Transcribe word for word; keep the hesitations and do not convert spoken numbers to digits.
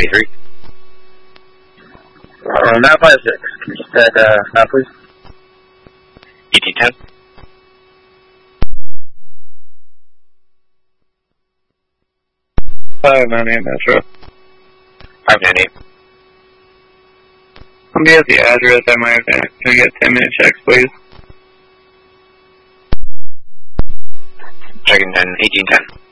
eighty-three. Uh, nine five six. Can you set uh, now, please? E T ten. five nine eight Metro. five nine eight. Let me get the address at my event. Can I get ten minute checks, please? Checking ten, eighteen ten.